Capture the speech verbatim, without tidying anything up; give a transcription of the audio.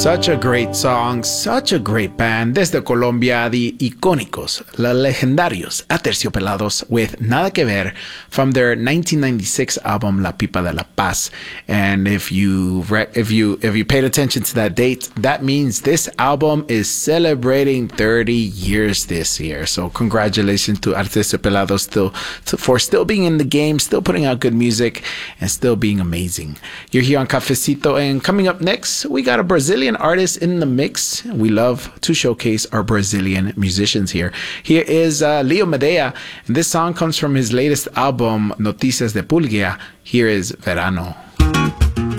Such a great song, such a great band. Desde Colombia, the icónicos, los legendarios Aterciopelados with Nada Que Ver from their nineteen ninety-six album La Pipa de la Paz. And if you if you if you paid attention to that date, that means this album is celebrating thirty years this year. So congratulations to Aterciopelados still to, for still being in the game, still putting out good music, and still being amazing. You're here on Cafecito, and coming up next, we got a Brazilian artist in the mix. We love to showcase our Brazilian musicians here. Here is uh, Leo Medea, and this song comes from his latest album, Noticias de Pulgia. Here is Verano.